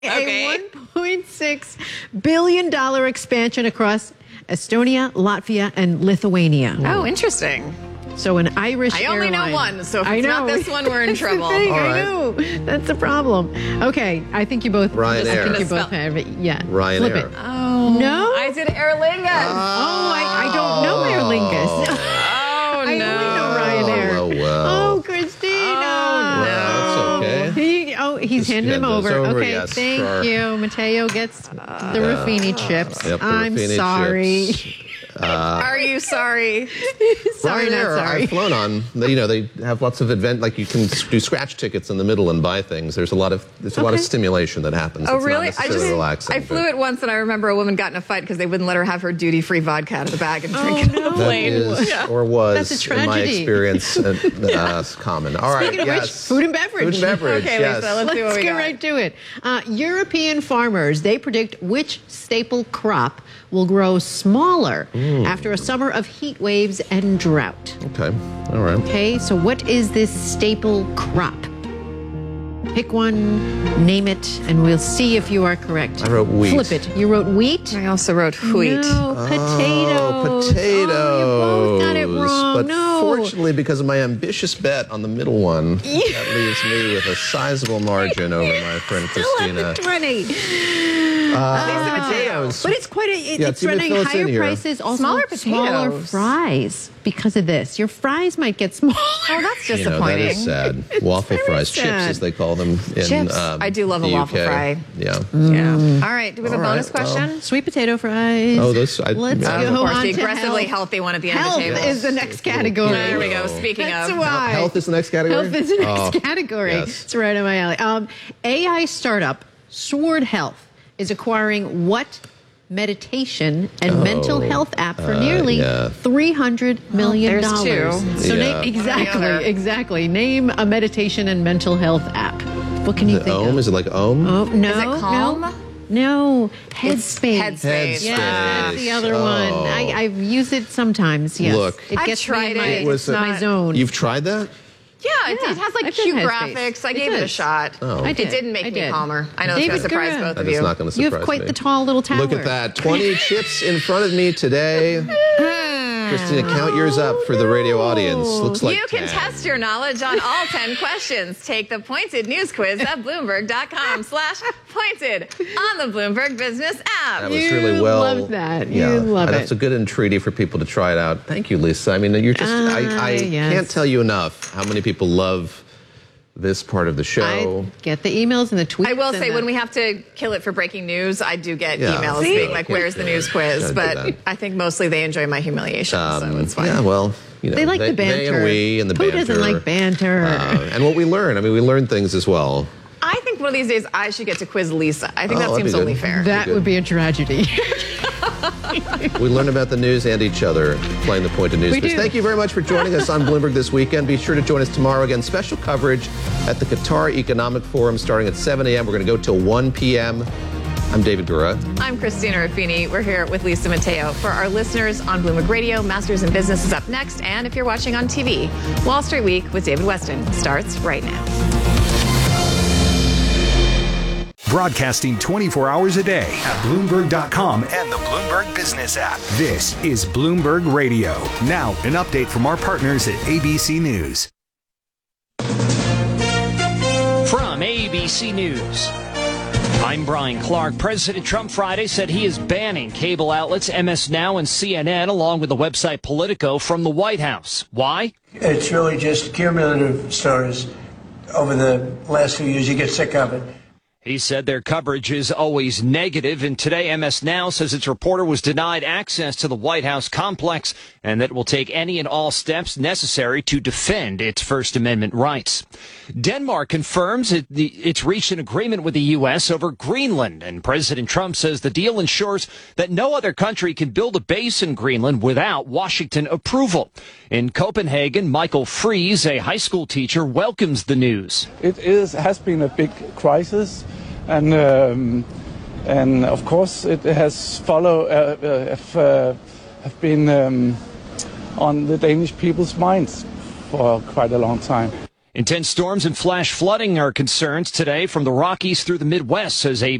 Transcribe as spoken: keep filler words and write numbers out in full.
Okay. A one point six billion dollars expansion across Estonia, Latvia, and Lithuania. Oh, interesting. So an Irish I only airline. know one, so if I it's know. not this one, we're in That's the trouble. thing, All I right. know. That's the problem. Okay, I think you both. Ryanair. I think you Spell- both have it. Yeah. Ryanair. Flip it. Oh. No? I did Aer Lingus. Oh, I, I don't know Aer Lingus. oh, I no. only know Ryanair. Oh, well. Oh, Christina. Oh, no. Well, that's okay. He, oh, he's Just handing hand them those over. over, Okay, yes, thank for- you. Mateo gets the Ruffini chips. Yep, the I'm Ruffini sorry. chips. Are you sorry? sorry, not Ryanair, sorry. I've flown on. They, you know, they have lots of event, like you can do scratch tickets in the middle and buy things. There's a lot of there's a lot of Okay. stimulation that happens. Oh, It's really? Not I necessarily just relaxing. I flew but it once, and I remember a woman got in a fight because they wouldn't let her have her duty-free vodka out of the bag and drink Oh, it on no. the That plane. is, Yeah. or was, That's a in my tragedy. experience, uh, uh, common. All right, Speaking of yes. which, food and beverage. Food and beverage, Okay, yes. Lisa, let's see what Let's we get got. right to it. Uh, European farmers, they predict which staple crop will grow smaller after a summer of heat waves and drought. Okay, all right. Okay, so what is this staple crop? Pick one, name it, and we'll see if you are correct. I wrote wheat. Flip it. You wrote wheat? I also wrote wheat. No, potatoes. Oh, potatoes. Oh, you both got it wrong. But no. fortunately, because of my ambitious bet on the middle one, that leaves me with a sizable margin over my friend Still Christina. at twenty. Uh, potatoes. But it's quite a, it, Yeah, it's see, but running fill us in higher here. prices, also Smaller smaller potatoes. fries because of this. Your fries might get smaller. Oh, that's You know, that disappointing. is sad. Waffle very fries, chips sad. as they call them in Chips. um, I do love a the waffle U K. fry. Yeah. Yeah. All right. Do we have All a bonus right, well. question? Sweet potato fries. Oh, those- I- Let's yeah. go Of Of course, on the to aggressively health. healthy one at the end Health of the table. is the next category. There we go. Speaking That's of. why. Health is the next category? Health is the next Oh, category. yes. It's right on my alley. Um, A I startup Sword Health is acquiring what meditation and mental health app for uh, nearly yeah. three hundred million dollars. there's two. So Yeah. name, exactly, other? exactly. Name a meditation and mental health app. What can you The think Ohm? of? Is it like Ohm? Oh, no, Is it Calm? no, no. It's Headspace. Headspace. Yeah, that's the other Oh. one. I, I've used it sometimes. Yes, Look. it I've gets tried me in my, it. It was a- my zone. You've tried that? Yeah, it, Yeah, it has like I've done cute Headspace. graphics. I It gave it a does. shot. Oh. I It did. didn't make I me did. calmer. I know it's David going to surprise Guerra. both That of is you. not going to You surprise have quite me. the tall little tower. Look at that. twenty chips in front of me today. Christina, count yours up for the radio audience. Looks like You can ten. test your knowledge on all ten questions. Take the Pointed News Quiz at Bloomberg.com slash pointed on the Bloomberg Business app. That was You really well. love that. You Yeah, love it. That's a good entreaty for people to try it out. Thank you, Lisa. I mean, you're just, Ah, I, I yes. can't tell you enough how many people love this part of the show. I get the emails and the tweets. I will and say, the- when we have to kill it for breaking news, I do get Yeah. emails See? being like, where's the news quiz? Gotta do But that. I think mostly they enjoy my humiliation, so it's fine. Yeah, well, you know, They like the They banter. and we and the Who banter. doesn't like banter? Uh, and what we learn. I mean, we learn things as well. I think one of these days I should get to quiz Lisa. I think Oh, that that'd seems be good. only fair. that good. would be a tragedy. We learn about the news and each other playing the Pointed News We Quiz. do. Thank you very much for joining us on Bloomberg this weekend. Be sure to join us tomorrow. Again, special coverage at the Qatar Economic Forum starting at seven a.m. We're going to go till one p.m. I'm David Gura. I'm Christina Ruffini. We're here with Lisa Mateo. For our listeners on Bloomberg Radio, Masters in Business is up next. And if you're watching on T V, Wall Street Week with David Weston starts right now. Broadcasting twenty-four hours a day at Bloomberg dot com and the Bloomberg Business app. This is Bloomberg Radio. Now, an update from our partners at A B C News. From A B C News, I'm Brian Clark. President Trump Friday said he is banning cable outlets M S Now and C N N, along with the website Politico, from the White House. Why? It's really just cumulative stories over the last few years. You get sick of it. He said their coverage is always negative, and today M S Now says its reporter was denied access to the White House complex and that it will take any and all steps necessary to defend its First Amendment rights. Denmark confirms it, the, it's reached an agreement with the U S over Greenland, and President Trump says the deal ensures that no other country can build a base in Greenland without Washington approval. In Copenhagen, Michael Fries, a high school teacher, welcomes the news. It is has been a big crisis, and um, and of course it has follow uh, uh, have, uh, have been um, on the Danish people's minds for quite a long time. Intense storms and flash flooding are concerns today from the Rockies through the Midwest, says A B C.